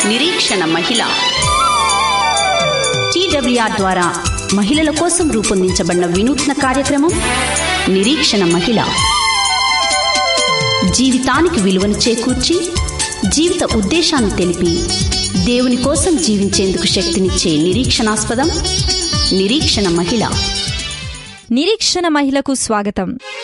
నిరీక్షణ మహిళ TWR ద్వారా మహిళల కోసం రూపొందించబడిన వినూత్న కార్యక్రమం నిరీక్షణ మహిళ. జీవితానికి విలువను చేకూర్చి జీవిత ఉద్దేశాన్ని తెలిపి దేవుని కోసం జీవించేందుకు శక్తినిచ్చే నిరీక్షణాస్పదం నిరీక్షణ మహిళ. నిరీక్షణ మహిళకు స్వాగతం.